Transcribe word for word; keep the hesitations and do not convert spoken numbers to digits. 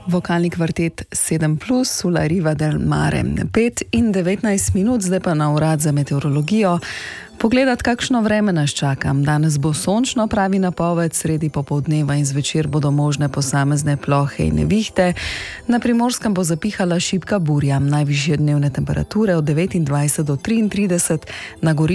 Vokalni kvartet sedem plus, Sulla Riva del Mare. pet in devetnajst minut, zdaj pa na urad za meteorologijo. Pogledati, kakšno vreme nas čaka. Danes bo sončno, pravi napoved, sredi popoldneva in zvečer bodo možne posamezne plohe in nevihte. Na Primorskem bo zapihala šibka burja, najvišje dnevne temperature od devetindvajset do triintrideset, na Goriškem